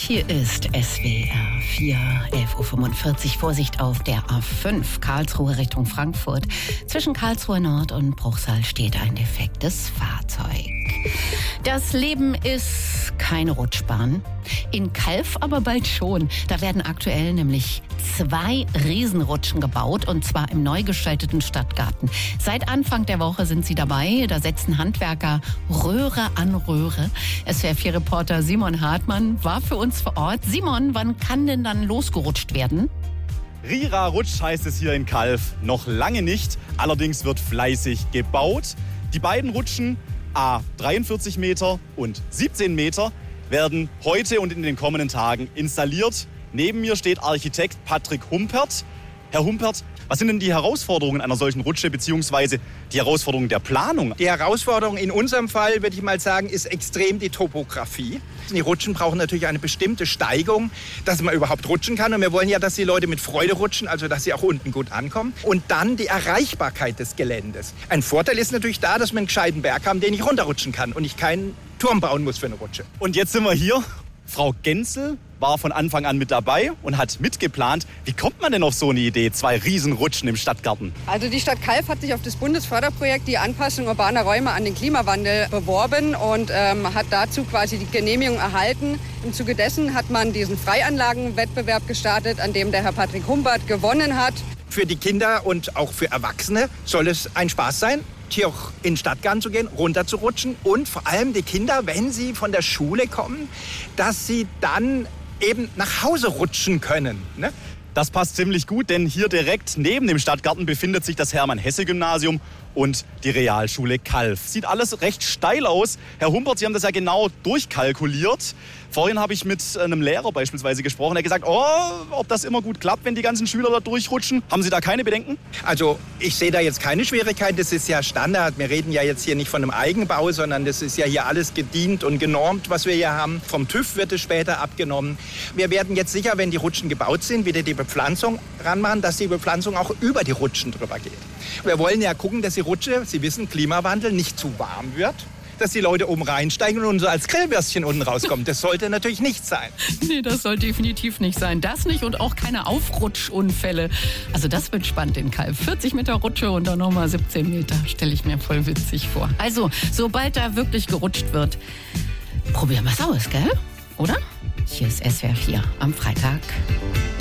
Hier ist SWR 4, 11.45 Uhr. Vorsicht auf der A5, Karlsruhe Richtung Frankfurt. Zwischen Karlsruhe Nord und Bruchsal steht ein defektes Fahrzeug. Das Leben ist keine Rutschbahn. In Calw aber bald schon. Da werden aktuell nämlich 2 Riesenrutschen gebaut, und zwar im neu gestalteten Stadtgarten. Seit Anfang der Woche sind sie dabei. Da setzen Handwerker Röhre an Röhre. SWR4-Reporter Simon Hartmann war für uns vor Ort. Simon, wann kann denn dann losgerutscht werden? Rira rutscht heißt es hier in Calw. Noch lange nicht, allerdings wird fleißig gebaut. Die beiden Rutschen, A43 Meter und 17 Meter, werden heute und in den kommenden Tagen installiert. Neben mir steht Architekt Patrick Humpert. Herr Humpert, was sind denn die Herausforderungen einer solchen Rutsche bzw. die Herausforderungen der Planung? Die Herausforderung in unserem Fall, würde ich mal sagen, ist extrem die Topografie. Die Rutschen brauchen natürlich eine bestimmte Steigung, dass man überhaupt rutschen kann. Und wir wollen ja, dass die Leute mit Freude rutschen, also dass sie auch unten gut ankommen. Und dann die Erreichbarkeit des Geländes. Ein Vorteil ist natürlich da, dass wir einen gescheiten Berg haben, den ich runterrutschen kann und ich keinen Turm bauen muss für eine Rutsche. Und jetzt sind wir hier. Frau Genzel war von Anfang an mit dabei und hat mitgeplant. Wie kommt man denn auf so eine Idee, 2 Riesenrutschen im Stadtgarten? Also die Stadt Calw hat sich auf das Bundesförderprojekt die Anpassung urbaner Räume an den Klimawandel beworben und hat dazu quasi die Genehmigung erhalten. Im Zuge dessen hat man diesen Freianlagenwettbewerb gestartet, an dem der Herr Patrick Humpert gewonnen hat. Für die Kinder und auch für Erwachsene soll es ein Spaß sein, hier auch in den Stadtgarten zu gehen, runter zu rutschen. Und vor allem die Kinder, wenn sie von der Schule kommen, dass sie dann eben nach Hause rutschen können, ne? Das passt ziemlich gut, denn hier direkt neben dem Stadtgarten befindet sich das Hermann-Hesse-Gymnasium und die Realschule Calw. Sieht alles recht steil aus. Herr Humpert, Sie haben das ja genau durchkalkuliert. Vorhin habe ich mit einem Lehrer beispielsweise gesprochen. Er hat gesagt, ob das immer gut klappt, wenn die ganzen Schüler da durchrutschen. Haben Sie da keine Bedenken? Also ich sehe da jetzt keine Schwierigkeit. Das ist ja Standard. Wir reden ja jetzt hier nicht von einem Eigenbau, sondern das ist ja hier alles gedient und genormt, was wir hier haben. Vom TÜV wird es später abgenommen. Wir werden jetzt sicher, wenn die Rutschen gebaut sind, wieder die Bepflanzung ranmachen, dass die Bepflanzung auch über die Rutschen drüber geht. Wir wollen ja gucken, dass die Rutsche, Sie wissen, Klimawandel, nicht zu warm wird, dass die Leute oben reinsteigen und so als Grillwürstchen unten rauskommen. Das sollte natürlich nicht sein. Nee, das soll definitiv nicht sein. Das nicht und auch keine Aufrutschunfälle. Also das wird spannend in Calw. 40 Meter Rutsche und dann nochmal 17 Meter. Stelle ich mir voll witzig vor. Also, sobald da wirklich gerutscht wird, probieren wir es aus, gell? Oder? Hier ist SWR 4 am Freitag.